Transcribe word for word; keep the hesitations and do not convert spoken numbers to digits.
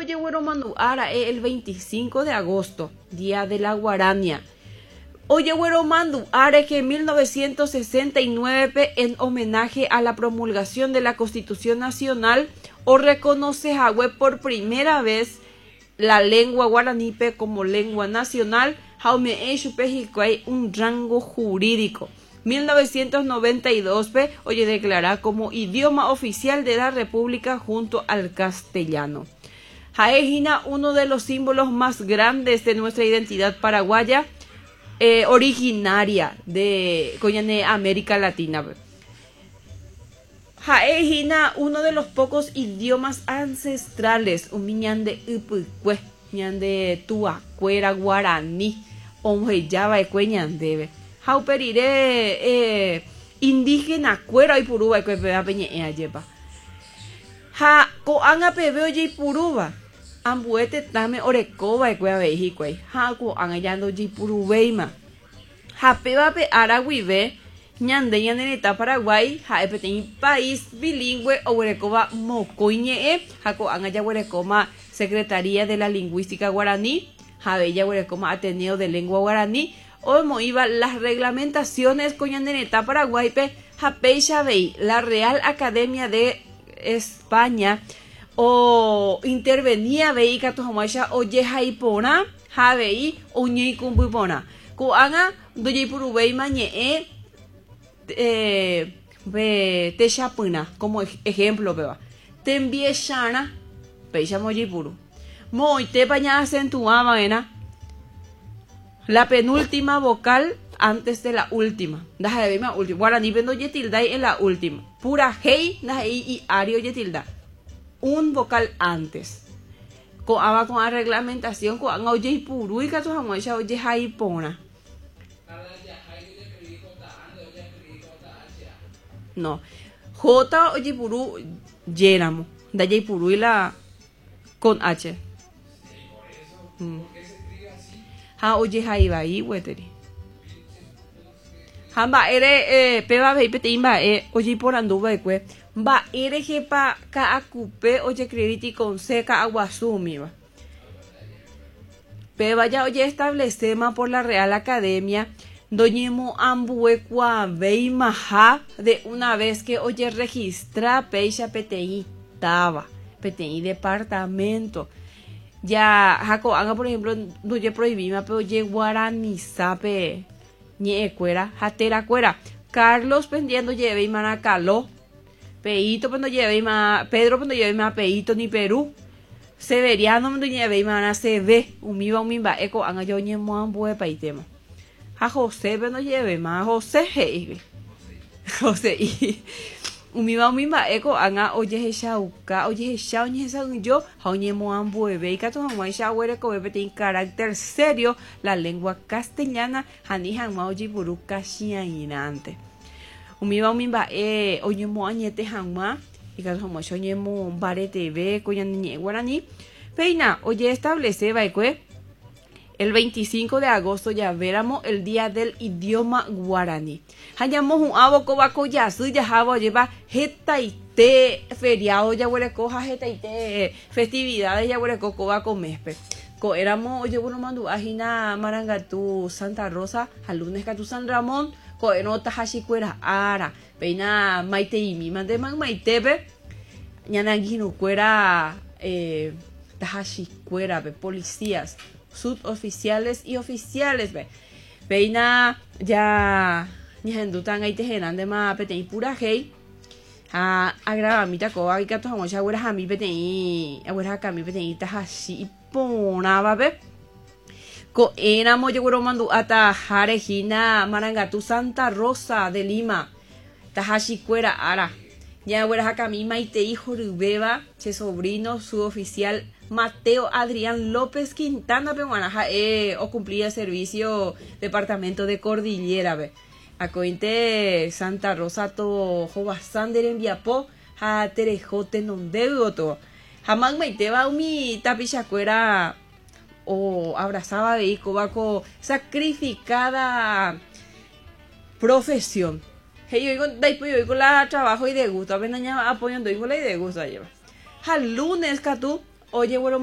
oye, bueno, Manu, ahora es el veinticinco de agosto, Día de la Guarania. Oye, bueno, Mandu, ahora que en mil novecientos sesenta y nueve, en homenaje a la promulgación de la Constitución Nacional, o reconoce a web por primera vez la lengua guaraní como lengua nacional, jaume en chupejicuay un rango jurídico. mil novecientos noventa y dos, oye, declara como idioma oficial de la República junto al castellano. Jaejina, uno de los símbolos más grandes de nuestra identidad paraguaya, eh, originaria de Coñane, América Latina. Jaejina, uno de los pocos idiomas ancestrales, un ñande upukue, ñande tuacuera guaraní, onjeyaba ekue ñandebe. Jauperire eh, indígena cuera y puruba ekue peba peñe ayepa. Ja koanga pebe oye puruba. Ambuete tame orekoba ekue abejikue. Ja koanga yando oye purubeima. Ja peba pe araguibe. Ñande ñandeneta Paraguay, ja epetei país bilingüe o huerecoba mocoiñe, jaco anga huerecoma Secretaría de la Lingüística Guaraní, ja bella huerecoma Ateneo de Lengua Guaraní, o moiba las reglamentaciones con ñandeneta Paraguay, pe ja peixa vei la Real Academia de España, o intervenía vei catojomacha o yejaipona, ja vei o ñeicumbuipona, co anga doye purubei mañe Eh, be te chapuna como ejemplo beba te envié shana pecha moyipuru muy te paña acentuaba ena la penúltima vocal antes de la última deja de verme última guaraní vendo yetilda en la última pura hey na y ario yetilda un vocal antes con aba con la reglamentación con anga oyipuru y cato jamocha oye jaipona. No, J o Yipuru Yeramo, da Yipuru y la con H. Sí, por eso. Mm. ¿Por qué se escribe así? Ha oye Jaibai, Weteri. Hamba ere eh, peba vei petimba eh oye por anduba ekue. Ba ere jepa ka akupe oye crediti con seca aguasumi ba. Peba ya oye establecema por la Real Academia. Doñemo ambuecua veimaja de una vez que oye registra peixa P T I taba P T I departamento ya jaco anga por ejemplo no ye prohibima pero oye guaraní sape ñe cuera jatera cuera Carlos pendiendo lleve manacalo peito cuando lleve ma Pedro cuando lleve ma peito ni Perú Severiano cuando lleve mana se ve umiba umimba eco anga yo ñemo ambue paitema a José pero no lleve más José hey José y umima umima eco anga oye shauka oye shau ni esa yo jañemo ambueve y cato jamai shawere ko bebe tiene carácter serio la lengua castellana hani hanma oye buruka shiainante umima umima eh oñemo añete hanma y cato jamai oñemo barete be coñani guaraní peina oye establece baikue. El veinticinco de agosto ya veramos el día del idioma guaraní. Hayamos un aboco baco ya su ya jabo lleva jetaite feriado ya huele coja jetaite festividades ya huele coco baco mespe. Co éramos oye bueno mandu ajina Marangatu Santa Rosa al lunes catu San Ramón co enota hashicuera ara peina maite y mi mande man maitebe ñanangino cuera eh tahashicuera be policías suboficiales y oficiales ve peina ya ni hendutan ahí te genan de ma petei pura hey a agrava mi taco ahí que tomo ya huera a mi petei huera a mi petei ta hashi ponaba ve co era mo yo mandu ata jarejina Marangatu Santa Rosa de Lima ta hashi cuera ara ya huera a mi maite hijo rubeba che sobrino suboficial Mateo Adrián López Quintana Peguanaja eh, o cumplía servicio departamento de Cordillera ve a cointe Santa Rosa to Jovasander en Viapó a Terejote nondeudo to jamás me te va mi tapichacuera o abrazaba de Icobaco sacrificada profesión hey yo con dai yo con la trabajo y de gusto apenas ya apoyando y con la y de gusto lleva al lunes que tú oye bueno